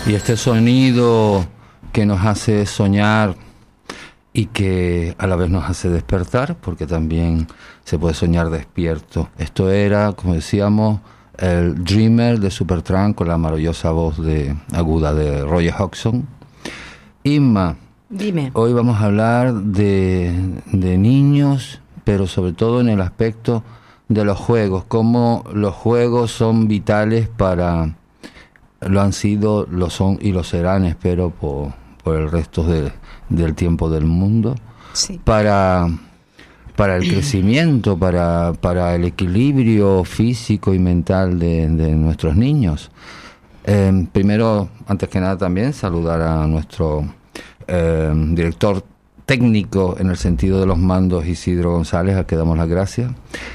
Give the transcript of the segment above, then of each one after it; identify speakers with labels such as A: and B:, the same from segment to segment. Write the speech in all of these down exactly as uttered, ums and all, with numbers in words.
A: Y este sonido que nos hace soñar y que a la vez nos hace despertar, porque también se puede soñar despierto. Esto era, como decíamos, el Dreamer de Supertramp con la maravillosa voz de, aguda de Roy Hodgson. Inma,
B: dime.
A: Hoy vamos a hablar de, de niños, pero sobre todo en el aspecto de los juegos, cómo los juegos son vitales para, lo han sido, lo son y lo serán, espero, por, por el resto de, del tiempo del mundo,
B: sí.
A: para, para el crecimiento, para, para el equilibrio físico y mental de, de nuestros niños. Eh, primero, antes que nada, también saludar a nuestro eh, director técnico en el sentido de los mandos, Isidro González, a que damos las gracias.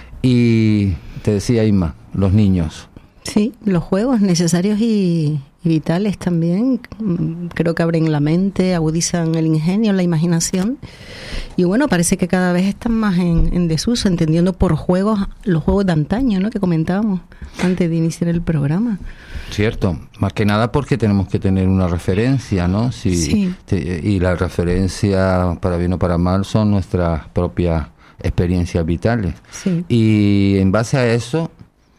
A: Y te decía, Inma, los niños.
B: Sí, los juegos necesarios y, y vitales también. Creo que abren la mente, agudizan el ingenio, la imaginación. Y bueno, parece que cada vez están más en, en desuso, entendiendo por juegos los juegos de antaño, ¿no?, que comentábamos antes de iniciar el programa.
A: Cierto, más que nada porque tenemos que tener una referencia, ¿no? Si,
B: sí.
A: te, y la referencia, para bien o para mal, son nuestras propias experiencias vitales.
B: Sí.
A: Y en base a eso,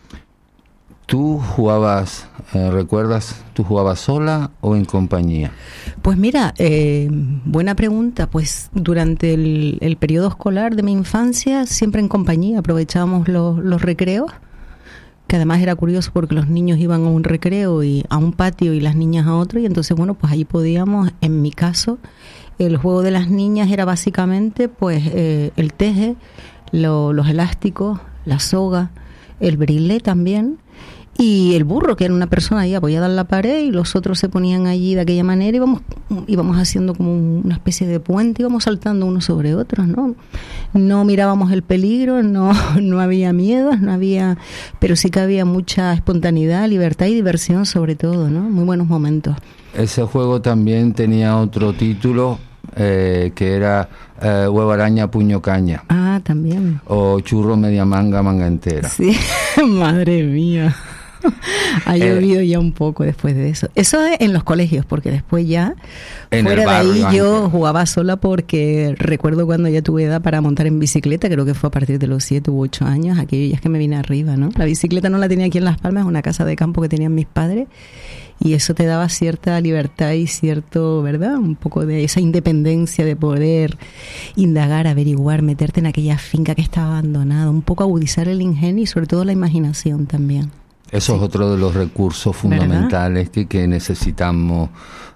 A: ¿tú jugabas, eh, recuerdas, tú jugabas sola o en compañía?
B: Pues mira, eh, buena pregunta. Pues durante el, el periodo escolar de mi infancia, siempre en compañía, aprovechábamos los, los recreos, que además era curioso porque los niños iban a un recreo y a un patio y las niñas a otro, y entonces bueno, pues ahí podíamos, en mi caso, el juego de las niñas era básicamente pues eh, el teje, lo, los elásticos, la soga, el brilé también, y el burro, que era una persona ahí apoyada en la pared y los otros se ponían allí de aquella manera, y íbamos, íbamos haciendo como una especie de puente, íbamos saltando unos sobre otros, ¿no? No mirábamos el peligro, no, no había miedos, no había, pero sí que había mucha espontaneidad, libertad y diversión sobre todo, ¿no? Muy buenos momentos.
A: Ese juego también tenía otro título, eh, que era eh, huevo araña, puño caña.
B: Ah, también.
A: O churro media manga, manga entera.
B: Sí, madre mía. Ha llovido eh, ya un poco después de eso. Eso en los colegios, porque después ya
A: en
B: fuera
A: el barrio,
B: de ahí yo
A: antes.
B: jugaba sola, porque recuerdo cuando ya tuve edad para montar en bicicleta, creo que fue a partir de los siete u ocho años, aquello ya es que me vine arriba, ¿no? La bicicleta no la tenía aquí en Las Palmas, es una casa de campo que tenían mis padres, y eso te daba cierta libertad y cierto, ¿verdad?, un poco de esa independencia de poder indagar, averiguar, meterte en aquella finca que estaba abandonada, un poco agudizar el ingenio y sobre todo la imaginación también.
A: Eso sí. Es otro de los recursos fundamentales que, que necesitamos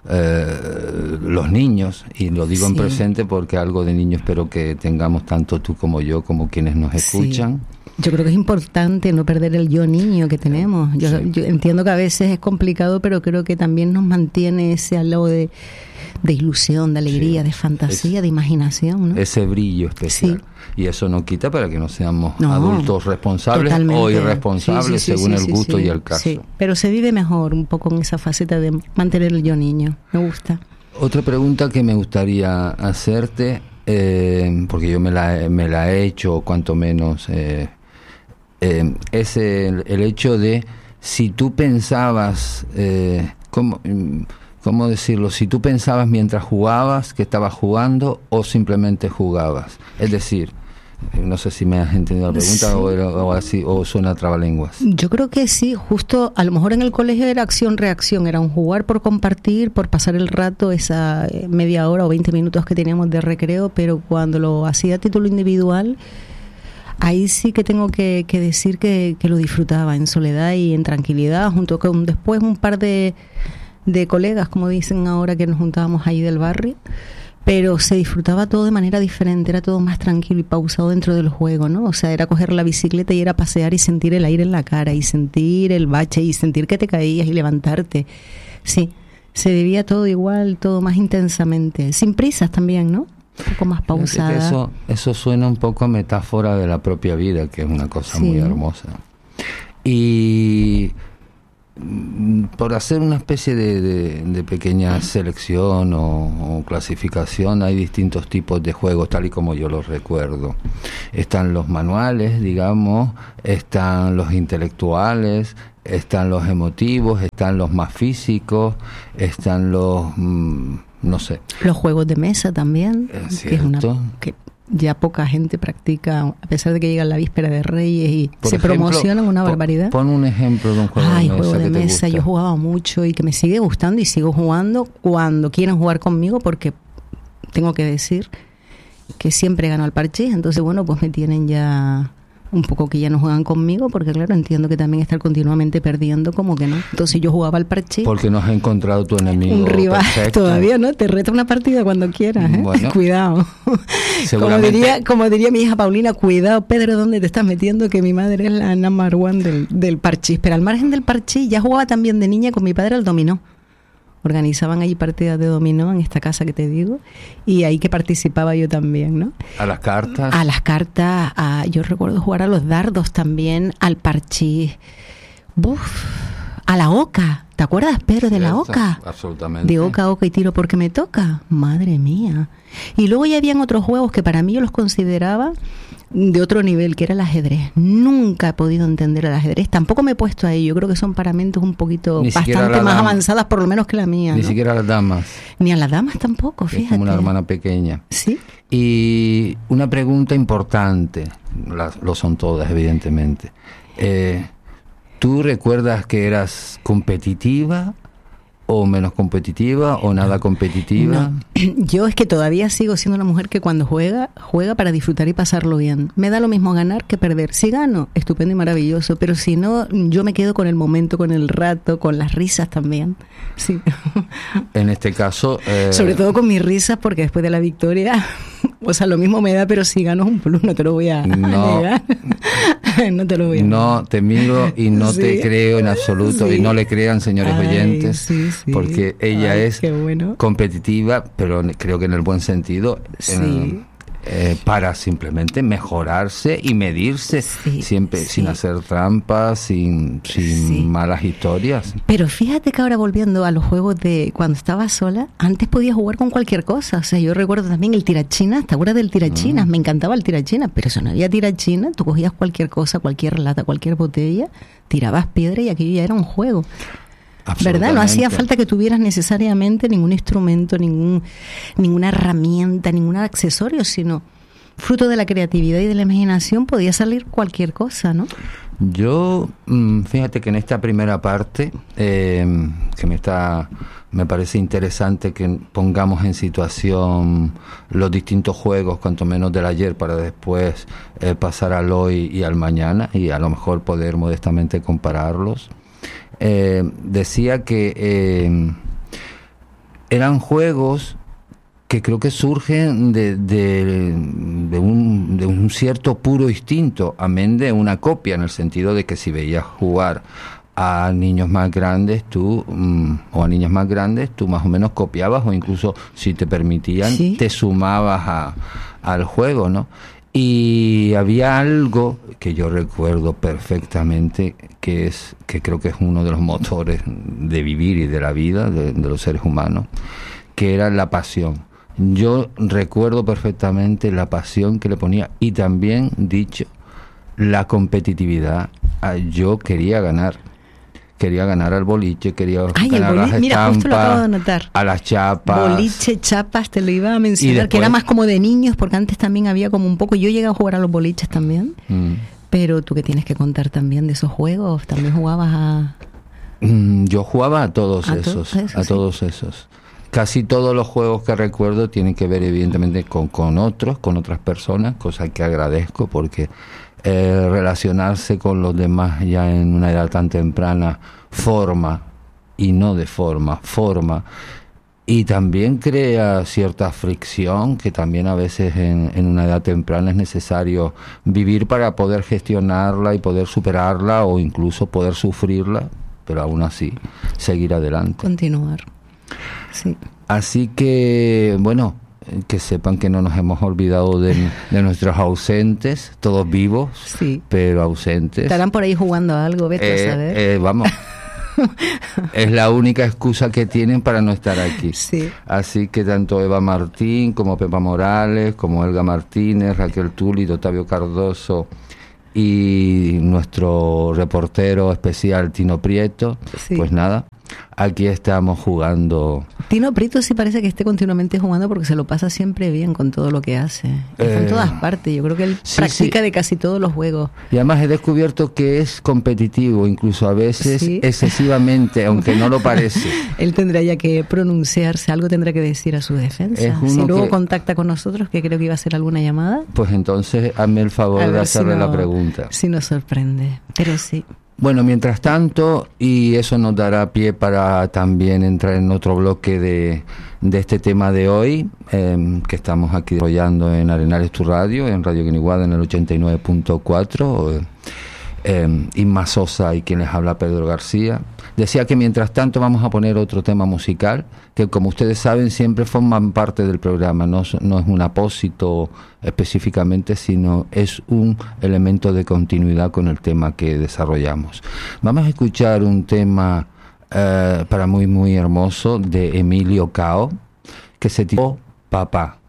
A: eh, los niños, y lo digo sí. en presente porque algo de niño espero que tengamos tanto tú como yo, como quienes nos escuchan.
B: Sí. Yo creo que es importante no perder el yo niño que tenemos. Yo, sí. yo entiendo que a veces es complicado, pero creo que también nos mantiene ese halo de, de ilusión, de alegría, sí. de fantasía, es, de imaginación, ¿no?
A: Ese brillo especial. Sí. Y eso no quita para que no seamos no, adultos responsables
B: totalmente.
A: O irresponsables, sí, sí, sí, según
B: sí,
A: el
B: sí,
A: gusto
B: sí,
A: y el caso.
B: Sí. Pero se vive mejor un poco en esa faceta de mantener el yo niño. Me gusta.
A: Otra pregunta que me gustaría hacerte, eh, porque yo me la, me la he hecho, cuanto menos, eh, eh, es el, el hecho de si tú pensabas, eh, ¿cómo, ¿cómo decirlo? Si tú pensabas mientras jugabas que estabas jugando o simplemente jugabas. Es decir, no sé si me has entendido la pregunta, sí. o, o así, o suena trabalenguas.
B: Yo creo que sí, justo a lo mejor en el colegio era acción-reacción, era un jugar por compartir, por pasar el rato, esa media hora o veinte minutos que teníamos de recreo, pero cuando lo hacía a título individual, ahí sí que tengo que, que decir que, que lo disfrutaba en soledad y en tranquilidad, junto con después un par de, de colegas, como dicen ahora, que nos juntábamos ahí del barrio. Pero se disfrutaba todo de manera diferente, era todo más tranquilo y pausado dentro del juego, ¿no? O sea, era coger la bicicleta y era pasear y sentir el aire en la cara y sentir el bache y sentir que te caías y levantarte. Sí, se vivía todo igual, todo más intensamente, sin prisas también, ¿no? Un poco más pausada.
A: Eso, eso suena un poco a metáfora de la propia vida, que es una cosa sí. muy hermosa. Y por hacer una especie de, de, de pequeña selección o, o clasificación, hay distintos tipos de juegos, tal y como yo los recuerdo. Están los manuales, digamos, están los intelectuales, están los emotivos, están los más físicos, están los, mmm, no sé.
B: Los juegos de mesa también,
A: ¿Es
B: que es una
A: cierto?
B: que ya poca gente practica, a pesar de que llega la víspera de Reyes y
A: Por
B: se
A: ejemplo,
B: promocionan una
A: pon,
B: barbaridad.
A: Pon un ejemplo de un juego
B: Ay,
A: de mesa.
B: juego de
A: que te
B: mesa,
A: gusta.
B: yo jugaba mucho y que me sigue gustando y sigo jugando cuando quieren jugar conmigo, porque tengo que decir que siempre gano al parchís, entonces bueno, pues me tienen ya un poco que ya no juegan conmigo, porque claro, entiendo que también estar continuamente perdiendo, como que no. Entonces yo jugaba al parchís.
A: Porque no has encontrado tu enemigo
B: Un rival
A: perfecto.
B: todavía, ¿no? Te reta una partida cuando quieras, ¿eh?
A: Bueno,
B: cuidado. Como diría, como diría mi hija Paulina, cuidado, Pedro, ¿dónde te estás metiendo? Que mi madre es la number one del, del parchís. Pero al margen del parchís, ya jugaba también de niña con mi padre al dominó. Organizaban allí partidas de dominó en esta casa que te digo, y ahí que participaba yo también, ¿no?
A: A las cartas.
B: A las cartas, a, yo recuerdo jugar a los dardos también, al parchís, ¡buf! A la oca. ¿Te acuerdas, Pedro, de la oca?
A: Absolutamente.
B: De oca a oca y tiro porque me toca. Madre mía. Y luego ya habían otros juegos que para mí yo los consideraba de otro nivel, que era el ajedrez. Nunca he podido entender el ajedrez. Tampoco me he puesto a ello. Yo creo que son paramentos un poquito
A: Ni
B: bastante más avanzadas, por lo menos que la mía.
A: Ni
B: ¿no?
A: siquiera a las damas.
B: Ni a las damas tampoco, fíjate.
A: Es como una hermana pequeña.
B: Sí.
A: Y una pregunta importante, las, lo son todas, evidentemente. Eh, ¿Tú recuerdas que eras competitiva o menos competitiva o nada competitiva?
B: No. Yo es que todavía sigo siendo una mujer que cuando juega, juega para disfrutar y pasarlo bien. Me da lo mismo ganar que perder. Si gano, estupendo y maravilloso, pero si no, yo me quedo con el momento, con el rato, con las risas también. Sí.
A: En este caso... Eh...
B: Sobre todo con mis risas, porque después de la victoria, o sea, lo mismo me da, pero si gano es un plus, no te lo voy a
A: no,
B: negar. No te lo voy a
A: No, negar. Te miro y no sí. te creo en absoluto, sí. Y no le crean, señores Ay, oyentes, sí, sí. Porque ella Ay, es
B: bueno.
A: competitiva, pero creo que en el buen sentido,
B: sí.
A: en, eh, para simplemente mejorarse y medirse,
B: sí,
A: siempre
B: sí.
A: sin hacer trampas, sin, sin sí. malas historias.
B: Pero fíjate que ahora, volviendo a los juegos de cuando estaba sola, antes podía jugar con cualquier cosa. O sea, yo recuerdo también el tirachinas. ¿Te acuerdas del tirachinas? Mm. Me encantaba el tirachinas, pero eso no había tirachinas. Tú cogías cualquier cosa, cualquier lata, cualquier botella, tirabas piedra y aquello ya era un juego. ¿Verdad? No hacía falta que tuvieras necesariamente ningún instrumento, ningún ninguna herramienta, ningún accesorio, sino fruto de la creatividad y de la imaginación podía salir cualquier cosa, ¿no?
A: Yo, fíjate que en esta primera parte, eh, que me está, me parece interesante que pongamos en situación los distintos juegos, cuanto menos del ayer, para después eh, pasar al hoy y al mañana, y a lo mejor poder modestamente compararlos. Eh, decía que eh, eran juegos que creo que surgen de, de, de, un, de un cierto puro instinto, amén de una copia, en el sentido de que si veías jugar a niños más grandes, tú um, o a niñas más grandes, tú más o menos copiabas, o incluso si te permitían, ¿sí? te sumabas a, al juego, ¿no? Y había algo que yo recuerdo perfectamente, que es que creo que es uno de los motores de vivir y de la vida de, de los seres humanos, que era la pasión. Yo recuerdo perfectamente la pasión que le ponía, y también, dicho, la competitividad. Yo quería ganar. Quería ganar al boliche, quería
B: Ay,
A: ganar
B: el boliche,
A: las
B: mira,
A: estampas,
B: justo lo acabo de notar.
A: A las chapas.
B: Boliche, chapas, te lo iba a mencionar,
A: después,
B: que era más como de niños, porque antes también había como un poco, yo llegué a jugar a los boliches también, mm. pero tú que tienes que contar también de esos juegos, también jugabas a...
A: Mm, yo jugaba a todos
B: a
A: esos,
B: to eso,
A: a
B: sí.
A: todos esos. Casi todos los juegos que recuerdo tienen que ver evidentemente con, con otros, con otras personas, cosa que agradezco, porque eh, relacionarse con los demás ya en una edad tan temprana forma, y no de forma, forma, y también crea cierta fricción que también a veces en, en una edad temprana es necesario vivir para poder gestionarla y poder superarla, o incluso poder sufrirla, pero aún así seguir adelante.
B: Continuar. Sí.
A: Así que, bueno, que sepan que no nos hemos olvidado de, de nuestros ausentes, todos vivos,
B: sí.
A: pero ausentes.
B: Estarán por ahí jugando a algo, vete
A: eh,
B: a saber.
A: Eh, vamos, Es la única excusa que tienen para no estar aquí.
B: Sí.
A: Así que tanto Eva Martín como Pepa Morales, como Elga Martínez, Raquel Tulit, Octavio Cardoso y nuestro reportero especial Tino Prieto, sí. Pues nada, aquí estamos jugando.
B: Tino Prieto sí parece que esté continuamente jugando porque se lo pasa siempre bien con todo lo que hace. Está eh, en todas partes. Yo creo que él sí, practica sí. de casi todos los juegos.
A: Y además he descubierto que es competitivo, incluso a veces ¿sí? excesivamente, aunque no lo parece.
B: Él tendrá ya que pronunciarse, algo tendrá que decir a su defensa. Si luego que... contacta con nosotros, que creo que iba a hacer alguna llamada.
A: Pues entonces hazme el favor de hacerle si no, la pregunta.
B: Si nos sorprende, pero sí.
A: Bueno, mientras tanto, y eso nos dará pie para también entrar en otro bloque de, de este tema de hoy, eh, que estamos aquí desarrollando en Arenales Tu Radio, en Radio Guiniguada en el ochenta y nueve punto cuatro, eh, eh, Inma Sosa y quien les habla Pedro García. Decía que mientras tanto vamos a poner otro tema musical, que como ustedes saben siempre forman parte del programa, no, no es un apósito específicamente, sino es un elemento de continuidad con el tema que desarrollamos. Vamos a escuchar un tema eh, para muy muy hermoso de Emilio Cao, que se tituló Papá.